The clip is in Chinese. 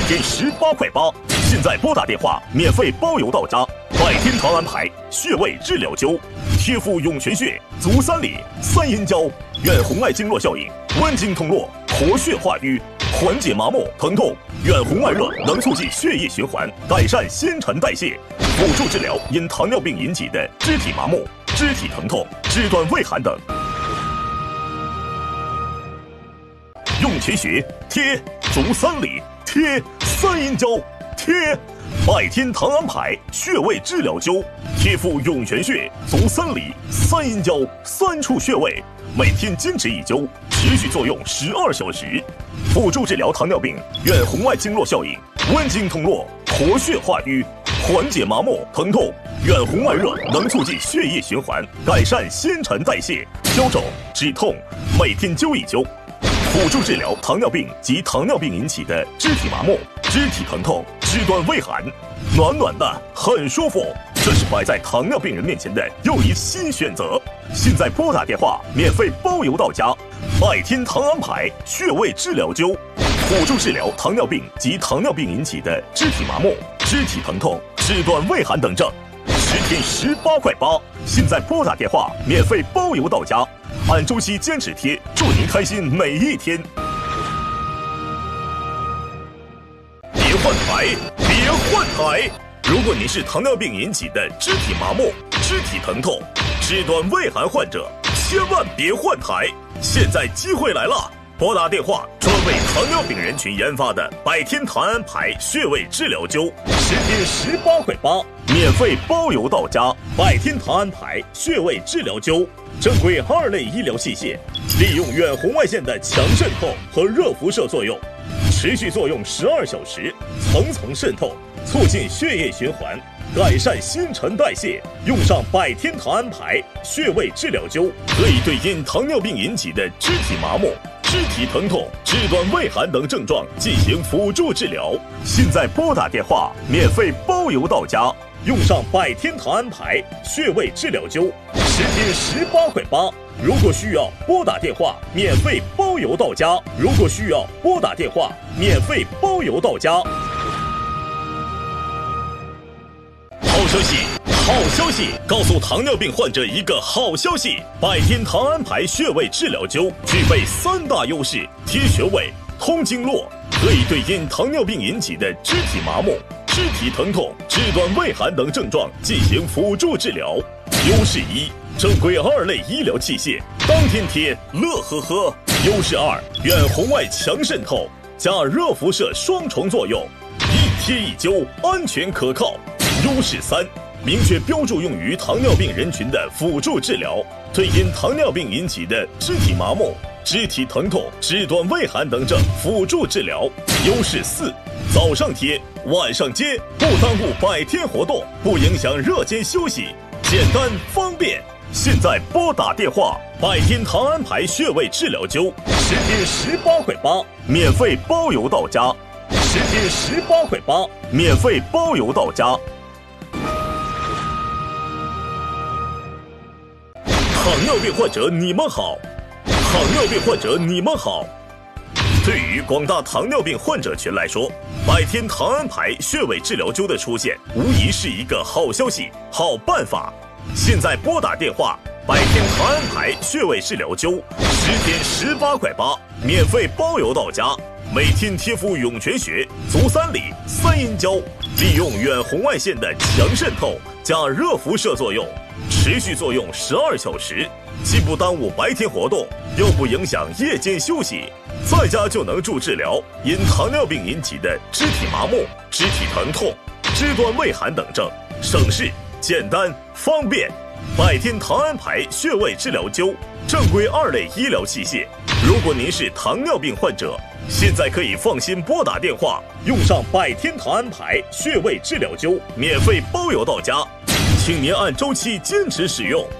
天18.8块，现在拨打电话免费包邮到家。百天堂安牌穴位治疗灸，贴敷涌泉穴、足三里、三阴交，远红外经络效应，温经通络，活血化瘀，缓解麻木疼痛。远红外热能促进血液循环，改善新陈代谢，辅助治疗因糖尿病引起的肢体麻木、肢体疼痛、肢端畏寒等。涌泉穴贴，足三里贴，三阴交贴。百天堂安牌穴位治疗灸，贴敷涌泉穴、足三里、三阴交3处穴位，每天坚持1灸，持续作用12小时，辅助治疗糖尿病远红外经络效应，温经通络，活血化瘀，缓解麻木疼痛。远红外热能促进血液循环，改善新陈代谢，消肿止痛，每天灸1灸，辅助治疗糖尿病及糖尿病引起的肢体麻木、肢体疼痛、肢端畏寒，暖暖的，很舒服。这是摆在糖尿病人面前的又一新选择。现在拨打电话，免费包邮到家。百天堂安牌穴位治疗灸，辅助治疗糖尿病及糖尿病引起的肢体麻木、肢体疼痛、肢端畏寒等症。10天18.8，现在拨打电话，免费包邮到家。按周期坚持贴，祝您开心每一天。别换台，别换台！如果您是糖尿病引起的肢体麻木、肢体疼痛、肢端畏寒患者，千万别换台！现在机会来了，拨打电话，专为糖尿病人群研发的百天堂安牌穴位治疗灸，10天18.8，免费包邮到家。百天堂安牌穴位治疗灸，正规2类医疗器械，利用远红外线的强渗透和热辐射作用，持续作用12小时，层层渗透，促进血液循环，改善新陈代谢。用上百天堂安牌穴位治疗灸，可以对因糖尿病引起的肢体麻木、肢体疼痛、肢端畏寒等症状进行辅助治疗。现在拨打电话，免费包邮到家。用上百天堂安牌穴位治疗灸，10天18.8。如果需要，拨打电话，免费包邮到家。如果需要，拨打电话，免费包邮到家。好消息！好消息！告诉糖尿病患者一个好消息：百天堂安牌穴位治疗灸具备3大优势：贴穴位、通经络，可以对因糖尿病引起的肢体麻木、肢体疼痛、肢端畏寒等症状进行辅助治疗。优势1：正规2类医疗器械，当天贴，乐呵呵。优势2：远红外强渗透加热辐射双重作用，一贴一灸，安全可靠。优势3：明确标注用于糖尿病人群的辅助治疗，对因糖尿病引起的肢体麻木、肢体疼痛、肢端畏寒等症辅助治疗。优势4：早上贴，晚上接，不耽误百天活动，不影响热间休息，简单方便。现在拨打电话，百天堂安牌穴位治疗灸，10天18.8，免费包邮到家。10天18.8，免费包邮到家。糖尿病患者你们好，糖尿病患者你们好。对于广大糖尿病患者群来说，百天堂安牌穴位治疗灸的出现，无疑是一个好消息、好办法。现在拨打电话，百天堂安牌穴位治疗灸，10天18.8，免费包邮到家。每天贴敷涌泉穴、足三里、三阴交，利用远红外线的强渗透加热辐射作用，持续作用12小时，既不耽误白天活动，又不影响夜间休息，在家就能助治疗因糖尿病引起的肢体麻木、肢体疼痛、肢端畏寒等症，省事、简单、方便。百天堂安牌穴位治疗灸，正规2类医疗器械。如果您是糖尿病患者，现在可以放心拨打电话，用上百天堂安牌穴位治疗灸，免费包邮到家。请您按周期坚持使用，